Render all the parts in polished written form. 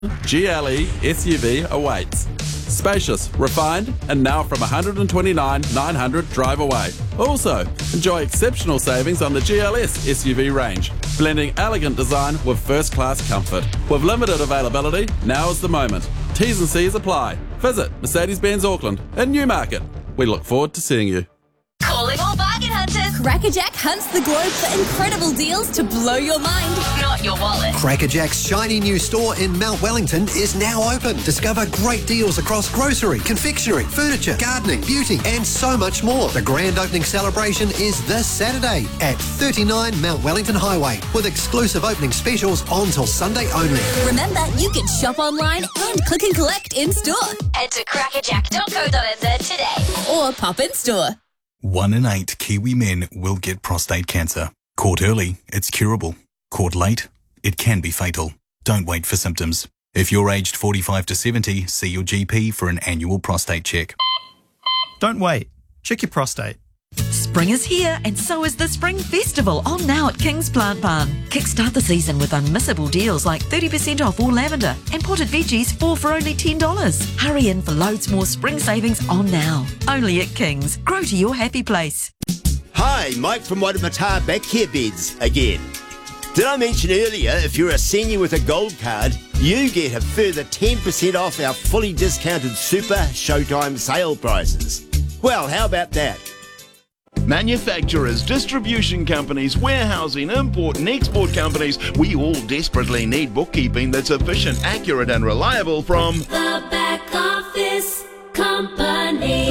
GLE SUV awaits. Spacious, refined, and now from $129,900 drive away. Also, enjoy exceptional savings on the GLS SUV range, blending elegant design with first-class comfort. With limited availability, now is the moment. T's and C's apply. Visit Mercedes-Benz Auckland in Newmarket. We look forward to seeing you. Calling all bargain hunters. Crackerjack hunts the globe for incredible deals to blow your mind, not your wallet. Crackerjack's shiny new store in Mount Wellington is now open. Discover great deals across grocery, confectionery, furniture, gardening, beauty, and so much more. The grand opening celebration is this Saturday at 39 Mount Wellington Highway, with exclusive opening specials on till Sunday only. Remember, you can shop online and click and collect in store. Head to crackerjack.co.nz today or pop in store. 1 in 8 Kiwi men will get prostate cancer. Caught early, it's curable. Caught late, it can be fatal. Don't wait for symptoms. If you're aged 45 to 70, see your GP for an annual prostate check. Don't wait. Check your prostate. Spring is here and so is the Spring Festival on now at King's Plant Barn. Kickstart the season with unmissable deals like 30% off all lavender and potted veggies 4 for only $10. Hurry in for loads more spring savings on now. Only at King's. Grow to your happy place. Hi, Mike from Waimata Back Care Beds again. Did I mention earlier if you're a senior with a gold card, you get a further 10% off our fully discounted Super Showtime sale prices? Well, how about that? Manufacturers, distribution companies, warehousing, import and export companies, we all desperately need bookkeeping that's efficient, accurate and reliable from The Back Office Company.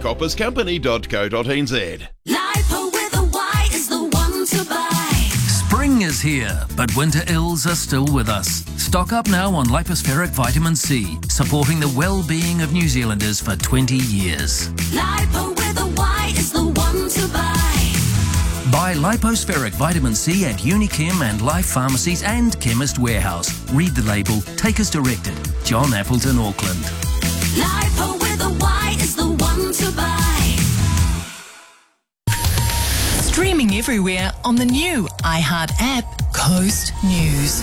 TheBackOfficeCompany.co.nz. Lipo with a Y is the one to buy. Spring is here, but winter ills are still with us. Stock up now on lipospheric vitamin C, supporting the well-being of New Zealanders for 20 years. Lipo with a Y is the one to buy. Buy lipospheric vitamin C at Unichem and Life Pharmacies and Chemist Warehouse. Read the label. Take as directed. John Appleton, Auckland. Lipo with a Y is the one to buy. Streaming everywhere on the new iHeart app, Coast News.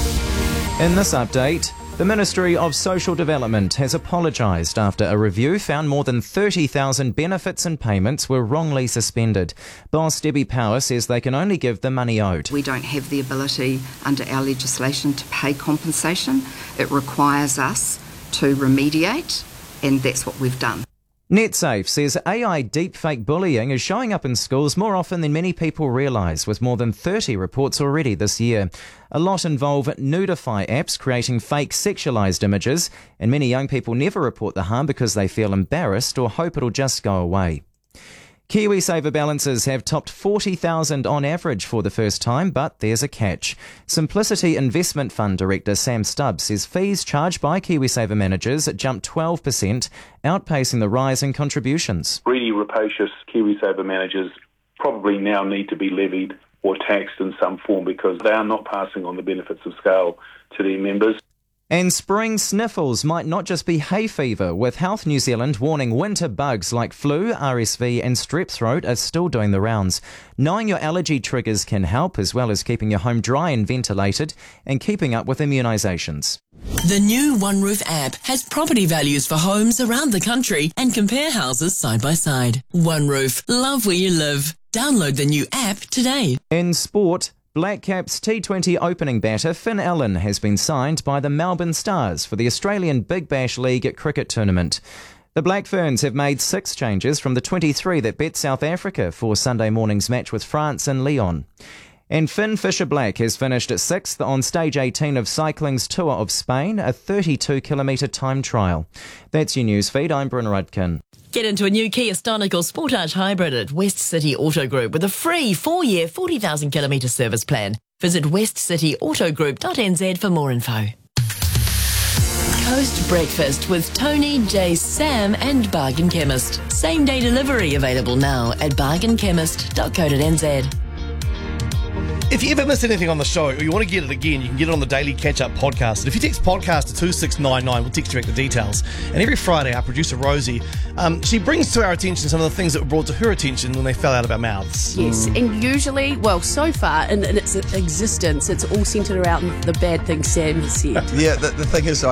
In this update, the Ministry of Social Development has apologised after a review found more than 30,000 benefits and payments were wrongly suspended. Boss Debbie Power says they can only give the money owed. We don't have the ability under our legislation to pay compensation. It requires us to remediate, and that's what we've done. NetSafe says AI deepfake bullying is showing up in schools more often than many people realise, with more than 30 reports already this year. A lot involve Nudify apps creating fake sexualised images, and many young people never report the harm because they feel embarrassed or hope it'll just go away. KiwiSaver balances have topped 40,000 on average for the first time, but there's a catch. Simplicity Investment Fund Director Sam Stubbs says fees charged by KiwiSaver managers jumped 12%, outpacing the rise in contributions. Really rapacious KiwiSaver managers probably now need to be levied or taxed in some form because they are not passing on the benefits of scale to their members. And spring sniffles might not just be hay fever, with Health New Zealand warning winter bugs like flu, RSV and strep throat are still doing the rounds. Knowing your allergy triggers can help, as well as keeping your home dry and ventilated and keeping up with immunisations. The new One Roof app has property values for homes around the country and compare houses side by side. One Roof, love where you live. Download the new app today. In sport, Black Caps T20 opening batter Finn Allen has been signed by the Melbourne Stars for the Australian Big Bash League cricket tournament. The Black Ferns have made 6 changes from the 23 that bet South Africa for Sunday morning's match with France in Lyon. And Finn Fisher-Black has finished at 6th on Stage 18 of cycling's Tour of Spain, a 32-kilometre time trial. That's your news feed. I'm Bryn Rudkin. Get into a new Kia Stonic or Sportage Hybrid at West City Auto Group with a free 4-year, 40,000 kilometre service plan. Visit westcityautogroup.nz for more info. Coast Breakfast with Tony, Jay, Sam and Bargain Chemist. Same day delivery available now at bargainchemist.co.nz. If you ever miss anything on the show or you want to get it again, you can get it on the Daily Catch-Up podcast. And if you text podcast to 2699, we'll text you back the details. And every Friday, our producer Rosie, she brings to our attention some of the things that were brought to her attention when they fell out of our mouths. Yes, and usually, well, so far in its existence, it's all centred around the bad things Sam has said. Yeah, the thing is,